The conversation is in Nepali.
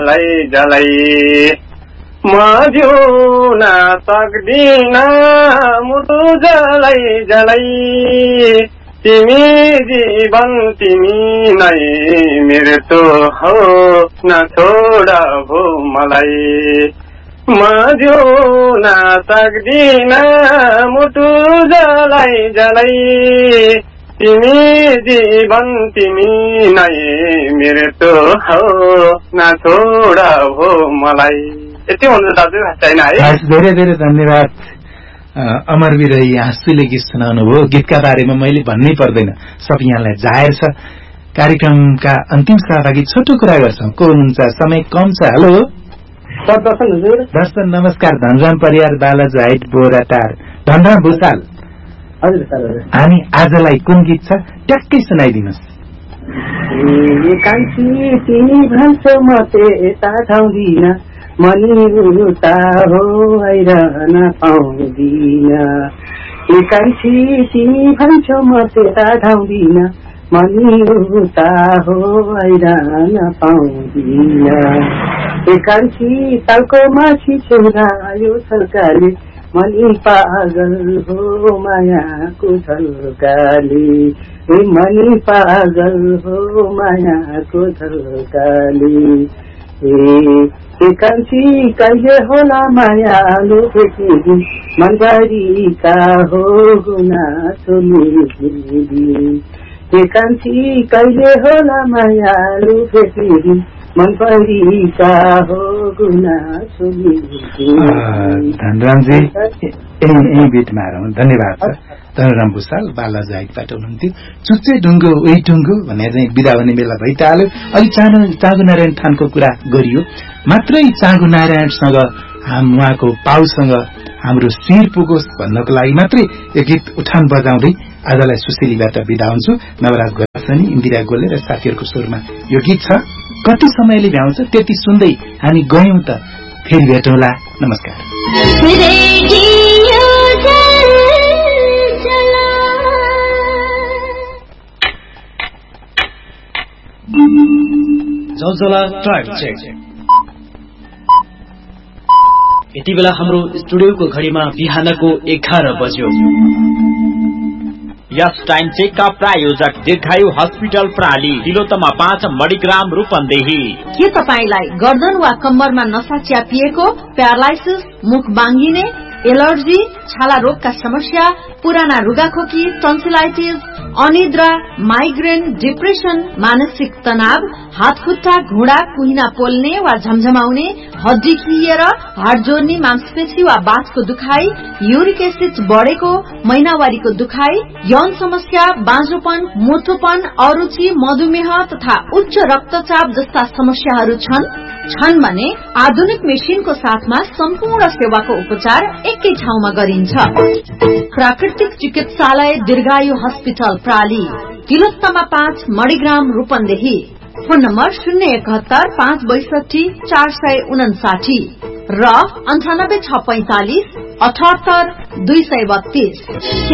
जलै म जिउन सक्दिन मुटु जलै जलै तिमी जीवन तिमी नै मृत्यु हो न छोड भो मलाई म जिउन सक्दिन मुटु जलै जलै तिमी जीवन तिमी नै मृत्यु हो न छोड भो मलाई। यति हुन्छ दाजु, छैन है? धेरै धेरै धन्यवाद अमरवीर, हाँसुले गीत सुनाउनु भयो। गीतका बारेमा मैले भन्नै पर्दैन, सब यहाँलाई जाहेर छ। कार्यक्रमका अन्तिम सहभागी छोटो कुरा गर्छौं। को हुनुहुन्छ? समय कम छ। हेलो दर्शन, नमस्कार। धनराम परियार, बालाजु हाइट, बोराटार। धनराम भूषाल, हामी आजलाई कुन गीत छ ट्याक्कै सुनाइदिनुहोस्। कान्छी तिमी भन्छौ म त्यता ठाउँदिन, मनी उता हो आइरहन पाउँदिन। कान्छी तिमी भन्छौ म त्यता ठाउँदिन, मनी उता हो आइरहन पाउँदिन। कान्छी तालको माछी छेउरा यो छल्काले, मनी पागल हो मायाको झल्काले। मनी पागल हो मायाको झल्काले। कान्छी कहिले होला मायालु भेटिदी, मनबारीका हो गुनासो मेरी। कान्छी कहिले होला मायालु भेटिदी, मनबारीका हो गुनासो मेरी। धनरामजी यही बिटमा धन्यवाद छ। धनराम भूषाल बालाजु हाइटबाट हुनुहुन्थ्यो। चुच्चे ढुङ्गो उही ढुङ्गो भने चाहिँ बिदा हुने बेला भइहाल्यो। अलि चाँगु नारायण थानको कुरा गरियो। मात्रै चाँगु नारायणसँग उहाँको पाउसँग हाम्रो शिर पुगोस् भन्नको लागि मात्रै यो गीत उठान बजाउँदै आजलाई सुशीलीबाट बिदा हुन्छु। नवराज गोलासनी, इन्दिरा गोले र साथीहरूको स्वरमा यो गीत छ। कति समयले भ्याउँछ त्यति सुन्दै हामी गयौं त, फेरि भेटौँला। नमस्कार। जलजला टाइम चेक। यति बेला हाम्रो स्टुडियोको घडीमा बिहानको 11 बज्यो। यस टाइम चेकका प्रायोजक दीर्घायु हस्पिटल प्राली, तिलोत्तमा 5 मणिग्राम रूपन्देही। के तपाईलाई गर्दन वा कम्मरमा नसा च्यापिएको, प्यारालाइसिस, मुख बाङ्गिने, एलर्जी, छाला रोगका समस्या, पुराना रुगाखोकी, टन्सिलाइटिस, अनिद्रा, माइग्रेन, डिप्रेसन, मानसिक तनाव, हातखुट्टा, घुँडा, कुहिना पोल्ने वा झमझमाउने, हड्डी खिएर, हाड जोड्ने, मांसपेशी वा बाछको दुखाइ, युरिक एसिड बढेको, महिनावारीको दुखाइ, यौन समस्या, बाँझोपन, मोटोपन, अरुचि, मधुमेह तथा उच्च रक्तचाप जस्ता समस्याहरू छन् भने आधुनिक मेसिनको साथमा सम्पूर्ण सेवाको उपचार एकै ठाउँमा गरिन्छ। प्राकृतिक चिकित्सालय दीर्घायु hospital प्राली, Tilottama 5 Manigram Rupandehi. Phone number 071 562 459 र 98 645 78 232।